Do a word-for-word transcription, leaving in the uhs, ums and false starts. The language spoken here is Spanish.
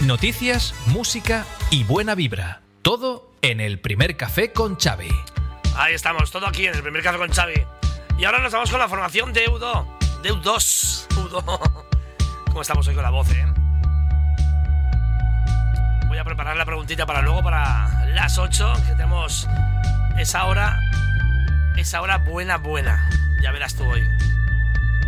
Noticias, música y buena vibra. Todo en El Primer Café con Xavi. Ahí estamos, todo aquí en El Primer Café con Xavi. Y ahora nos vamos con la formación de U dos. De U dos. U dos. ¿Cómo estamos hoy con la voz, eh? Voy a preparar la preguntita para luego, para las ocho, que tenemos esa hora, esa hora buena, buena. Ya verás tú hoy.